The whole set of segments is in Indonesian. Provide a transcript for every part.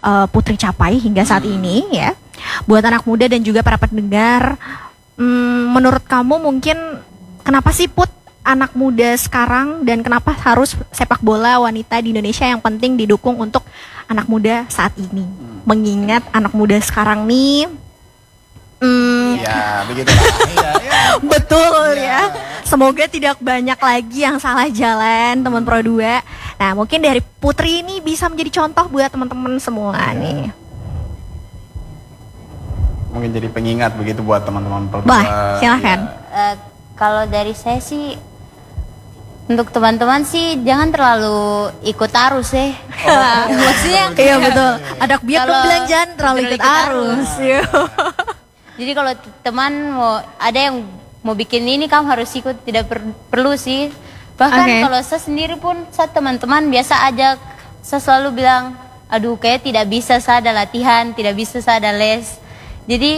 Putri capai hingga saat ini ya. Buat anak muda dan juga para pendengar, menurut kamu mungkin kenapa sih Put anak muda sekarang dan kenapa harus sepak bola wanita di Indonesia yang penting didukung untuk anak muda saat ini? Mengingat anak muda sekarang nih Ya, begitulah. betul ya. Semoga tidak banyak lagi yang salah jalan teman Pro 2. Nah, mungkin dari Putri ini bisa menjadi contoh buat teman-teman semua nih. Mungkin jadi pengingat begitu buat teman-teman Pro 2. Bah, silahkan. Kalau dari saya sih, untuk teman-teman sih jangan terlalu ikut arus ya. Maksudnya Iya betul. Ada biar Kalau bilang jangan terlalu ikut arus. Iya. jadi kalau teman mau ada yang mau bikin ini, kamu harus ikut, tidak perlu sih. Bahkan Oke. kalau saya sendiri pun, saya teman-teman biasa ajak, saya selalu bilang, aduh kayak tidak bisa saya ada latihan, tidak bisa saya ada les. Jadi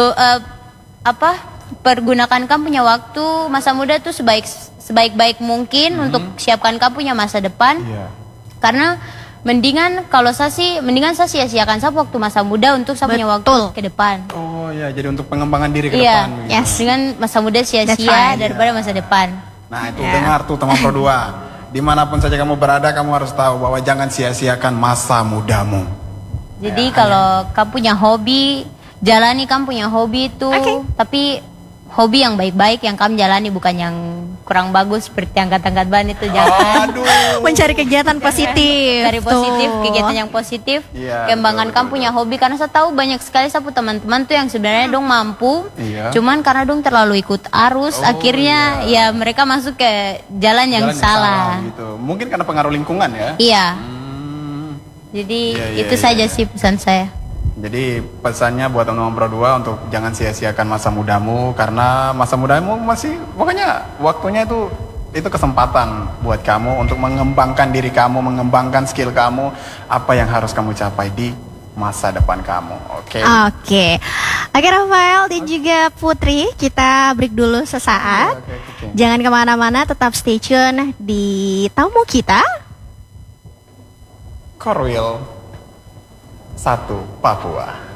pergunakan kamu punya waktu masa muda tuh sebaik-baik mungkin untuk siapkan kamu punya masa depan. Iya. Karena mendingan saya sia-siakan saya waktu masa muda untuk saya punya waktu Betul. ke depan. Oh ya, jadi untuk pengembangan diri ke Iya, depan. begitu. yes. dengan masa muda That's sia-sia right. daripada masa depan. Nah itu Ya. dengar tuh teman Pro 2. Dimanapun saja kamu berada, kamu harus tahu bahwa jangan sia-siakan masa mudamu. Jadi kalau kamu punya hobi, jalani kamu punya hobi itu, Oke. tapi hobi yang baik-baik yang kamu jalani, bukan yang kurang bagus seperti angkat-angkat ban itu, jangan. Aduh. Mencari kegiatan positif. Dari positif, Tuh. kegiatan yang positif, Iya, kembangkan betul, kamu betul, punya hobi. Karena saya tahu banyak sekali saya punya teman-teman tuh yang sebenarnya dong mampu, Iya. cuman karena dong terlalu ikut arus, Oh, akhirnya ya mereka masuk ke jalan yang Jalan salah. gitu. Mungkin karena pengaruh lingkungan ya. Iya, Hmm. jadi Iya, iya, itu iya, saja iya. sih pesan saya. Jadi pesannya buat teman-teman Pro 2 untuk jangan sia-siakan masa mudamu, karena masa mudamu masih, pokoknya waktunya itu kesempatan buat kamu untuk mengembangkan diri kamu, mengembangkan skill kamu, apa yang harus kamu capai di masa depan kamu. Oke. Oke, Rafael dan juga Putri, kita break dulu sesaat. Oke. Jangan kemana-mana, tetap stay tune di tamu kita. Korwil 1 Papua.